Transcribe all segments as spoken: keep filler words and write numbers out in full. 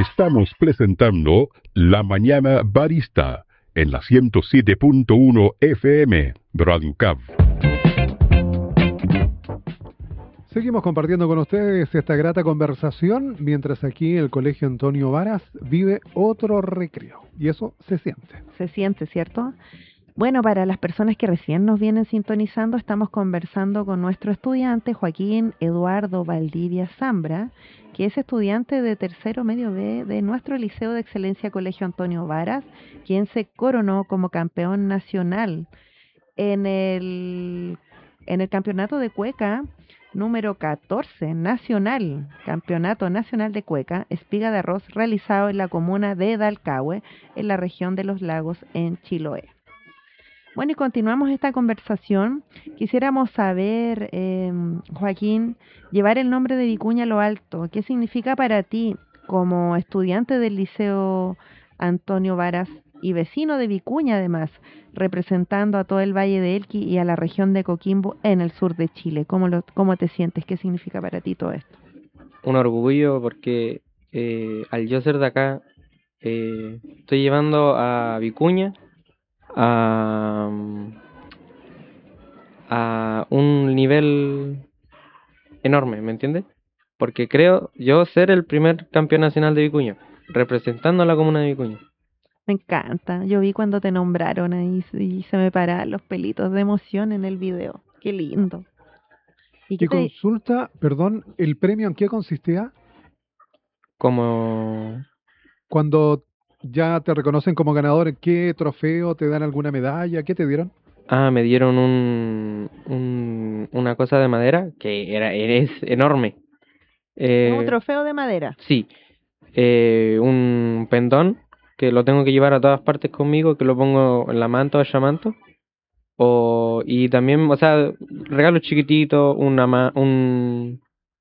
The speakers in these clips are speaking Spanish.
Estamos presentando La Mañana Barista en la ciento siete punto uno F M, Braducab. Seguimos compartiendo con ustedes esta grata conversación, mientras aquí el Colegio Antonio Varas vive otro recreo. Y eso se siente. Se siente, ¿cierto? Bueno, para las personas que recién nos vienen sintonizando, estamos conversando con nuestro estudiante Joaquín Eduardo Valdivia Zambra, que es estudiante de tercero medio B de nuestro Liceo de Excelencia Colegio Antonio Varas, quien se coronó como campeón nacional en el, en el campeonato de cueca número catorce nacional, Campeonato Nacional de Cueca, Espiga de Arroz, realizado en la comuna de Dalcahue, en la región de los Lagos, en Chiloé. Bueno, y continuamos esta conversación. Quisiéramos saber, eh, Joaquín, llevar el nombre de Vicuña a lo alto. ¿Qué significa para ti como estudiante del Liceo Antonio Varas y vecino de Vicuña, además, representando a todo el Valle de Elqui y a la región de Coquimbo en el sur de Chile? ¿Cómo, lo, cómo te sientes? ¿Qué significa para ti todo esto? Un orgullo porque eh, al yo ser de acá, eh, estoy llevando a Vicuña a, a un nivel enorme, ¿me entiendes? Porque creo yo ser el primer campeón nacional de Vicuña, representando a la comuna de Vicuña. Me encanta. Yo vi cuando te nombraron ahí y se me pararon los pelitos de emoción en el video. Qué lindo. ¿Y, ¿Y consulta, perdón, el premio en qué consistía? Como... Cuando ya te reconocen como ganador, ¿qué trofeo? ¿Te dan alguna medalla? ¿Qué te dieron? Ah, me dieron un, un una cosa de madera que era es enorme. Eh, ¿Un trofeo de madera? Sí. Eh, un pendón que lo tengo que llevar a todas partes conmigo, que lo pongo en la manta o llamanto. O, y también, o sea, regalos chiquititos, una ma, un,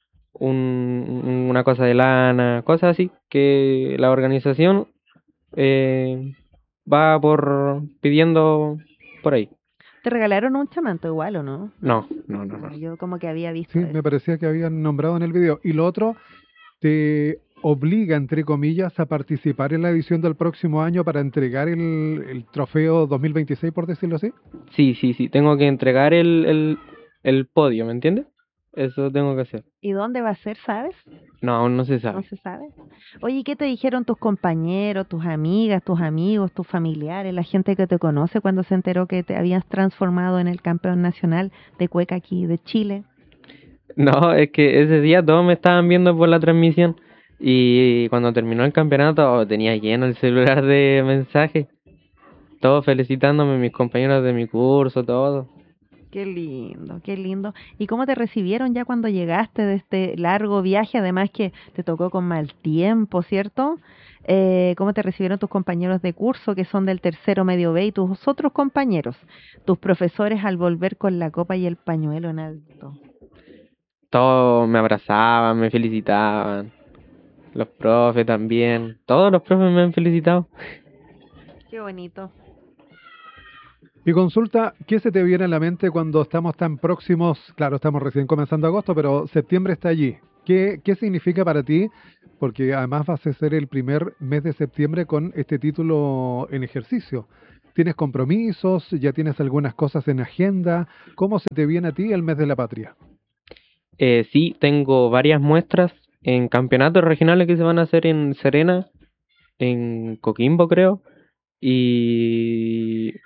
un, una cosa de lana, cosas así, que la organización eh, va por pidiendo por ahí. ¿Te regalaron un chamanto igual o no? No, no, no, no. Yo como que había visto Sí, eso. Me parecía que habían nombrado en el video. Y lo otro, te obliga, entre comillas, a participar en la edición del próximo año para entregar el, el trofeo dos mil veintiséis, por decirlo así. Sí, sí, sí, tengo que entregar el, el, el podio, ¿me entiendes? Eso tengo que hacer. ¿Y dónde va a ser, sabes? No, aún no se sabe. No se sabe. Oye, ¿qué te dijeron tus compañeros, tus amigas, tus amigos, tus familiares, la gente que te conoce cuando se enteró que te habías transformado en el campeón nacional de cueca aquí de Chile? No, es que ese día todos me estaban viendo por la transmisión y cuando terminó el campeonato tenía lleno el celular de mensajes, todos felicitándome, mis compañeros de mi curso, todo. Qué lindo, qué lindo. ¿Y cómo te recibieron ya cuando llegaste de este largo viaje? Además que te tocó con mal tiempo, ¿cierto? Eh, ¿Cómo te recibieron tus compañeros de curso que son del tercero medio B y tus otros compañeros, tus profesores al volver con la copa y el pañuelo en alto? Todos me abrazaban, me felicitaban, los profes también, todos los profes me han felicitado. Qué bonito. Y consulta, ¿qué se te viene a la mente cuando estamos tan próximos? Claro, estamos recién comenzando agosto, pero septiembre está allí. ¿Qué, qué significa para ti? Porque además vas a ser el primer mes de septiembre con este título en ejercicio. ¿Tienes compromisos? ¿Ya tienes algunas cosas en agenda? ¿Cómo se te viene a ti el mes de la patria? Eh, sí, tengo varias muestras en campeonatos regionales que se van a hacer en Serena, en Coquimbo creo, y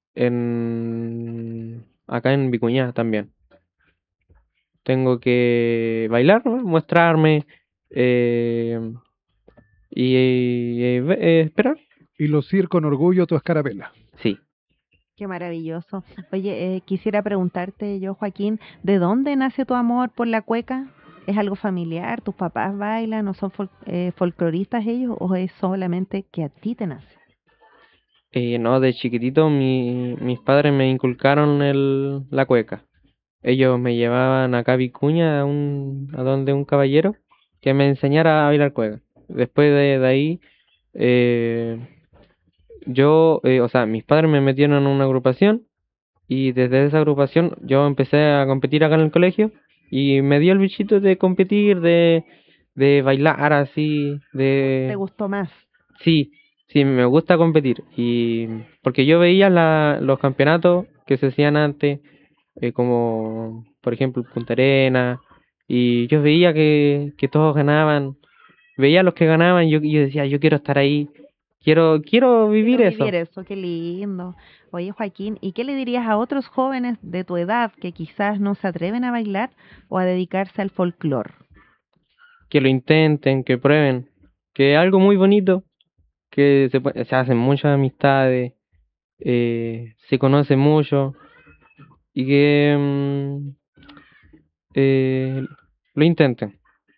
en acá en Vicuña también. Tengo que bailar, ¿no? Mostrarme eh, y eh, eh, esperar. Y lucir con orgullo tu escarapela. Sí. Qué maravilloso. Oye, eh, quisiera preguntarte yo, Joaquín, ¿de dónde nace tu amor por la cueca? ¿Es algo familiar? ¿Tus papás bailan o son fol eh, folcloristas ellos? ¿O es solamente que a ti te nace? Eh, no, de chiquitito mi, mis padres me inculcaron el, la cueca. Ellos me llevaban acá a Vicuña a, un, a donde un caballero que me enseñara a bailar cueca. Después de, de ahí, eh, yo, eh, o sea, mis padres me metieron en una agrupación y desde esa agrupación yo empecé a competir acá en el colegio y me dio el bichito de competir, de, de bailar así, ¿Te de... gustó más? Sí, sí, me gusta competir. Y porque yo veía la, los campeonatos que se hacían antes, eh, como por ejemplo Punta Arenas, y yo veía que, que todos ganaban, veía a los que ganaban y yo, y yo decía, yo quiero estar ahí, quiero, quiero vivir Quiero vivir eso. eso, qué lindo. Oye, Joaquín, ¿y qué le dirías a otros jóvenes de tu edad que quizás no se atreven a bailar o a dedicarse al folclore? Que lo intenten, que prueben, que es algo muy bonito, que se, pue- se hacen muchas amistades, eh, se conoce mucho y que mm, eh, lo intenten.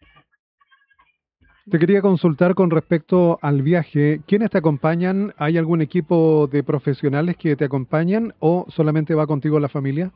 Te quería consultar con respecto al viaje. ¿Quiénes te acompañan? ¿Hay algún equipo de profesionales que te acompañan o solamente va contigo la familia?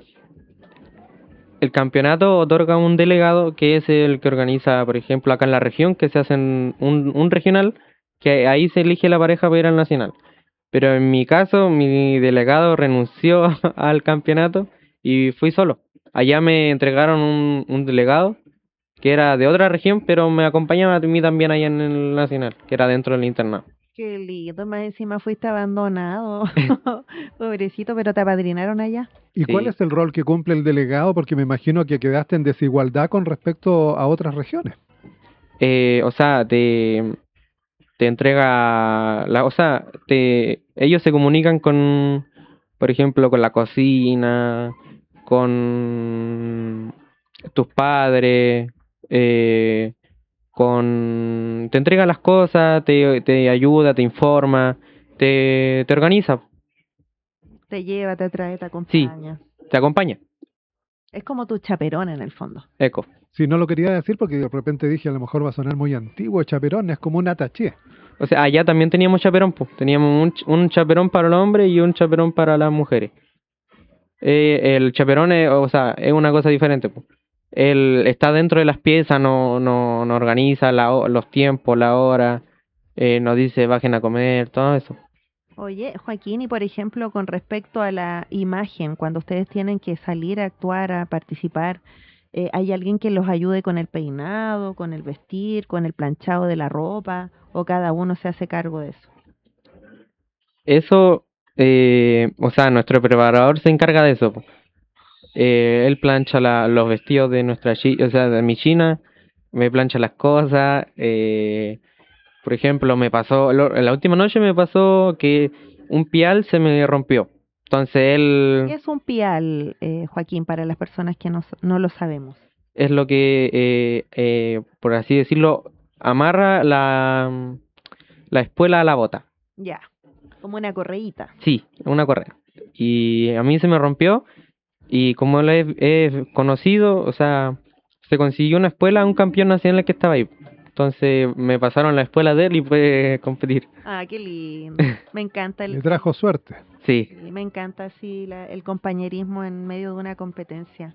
El campeonato otorga un delegado que es el que organiza, por ejemplo, acá en la región, que se hacen un, un regional, que ahí se elige la pareja para ir al nacional. Pero en mi caso, mi delegado renunció al campeonato y fui solo. Allá me entregaron un, un delegado que era de otra región, pero me acompañaba a mí también allá en el nacional, que era dentro del internado. Qué lindo, más encima fuiste abandonado. Pobrecito, pero te apadrinaron allá. ¿Y cuál Sí. es el rol que cumple el delegado? Porque me imagino que quedaste en desigualdad con respecto a otras regiones. Eh, o sea, te, te entrega la, o sea, te, ellos se comunican con, por ejemplo, con la cocina, con tus padres, eh, con, te entrega las cosas, te, te ayuda, te informa, te, te organiza, Te lleva, te trae, te sí, acompaña. te acompaña, Es como tu chaperón en el fondo. eco. Si no lo quería decir porque de repente dije a lo mejor va a sonar muy antiguo, chaperón, es como un ataché. O sea, allá también teníamos chaperón, pues. Teníamos un, ch- un chaperón para los hombres y un chaperón para las mujeres. Eh, el chaperón es, o sea, es una cosa diferente, pues. Él está dentro de las piezas, no, no, no organiza la, ho- los tiempos, la hora, eh, nos dice bajen a comer, todo eso. Oye, Joaquín, y por ejemplo, con respecto a la imagen, cuando ustedes tienen que salir a actuar, a participar, eh, ¿hay alguien que los ayude con el peinado, con el vestir, con el planchado de la ropa, o cada uno se hace cargo de eso? Eso, eh, o sea, nuestro preparador se encarga de eso, po. Eh, él plancha la, los vestidos de nuestra chi, o sea, de mi china, me plancha las cosas, eh, por ejemplo, me pasó, lo- la última noche me pasó que un pial se me rompió. Entonces ¿Qué él es un pial, eh, Joaquín, para las personas que no, s- no lo sabemos? es lo que, eh, eh, por así decirlo, amarra la, la espuela a la bota. Ya, como una correíta. Sí, una correa. Y a mí se me rompió y como lo he, he conocido, o sea, se consiguió una espuela a un campeón nacional que estaba ahí. Entonces me pasaron la espuela de él y pude competir. Ah, qué lindo. Me encanta Le el, trajo suerte. Sí. sí, me encanta así la- el compañerismo en medio de una competencia.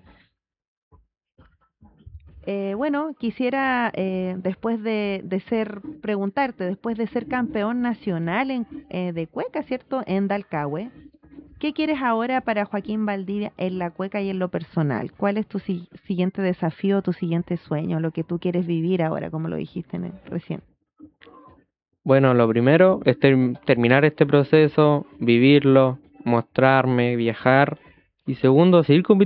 Eh, bueno, quisiera, eh, después de, de ser, preguntarte, después de ser campeón nacional en, eh, de cueca, ¿cierto? En Dalcahue, ¿qué quieres ahora para Joaquín Valdivia en la cueca y en lo personal? ¿Cuál es tu si- siguiente desafío, tu siguiente sueño, lo que tú quieres vivir ahora, como lo dijiste en el- recién? Bueno, lo primero es ter- terminar este proceso, vivirlo, mostrarme, viajar. Y segundo, seguir compitiendo.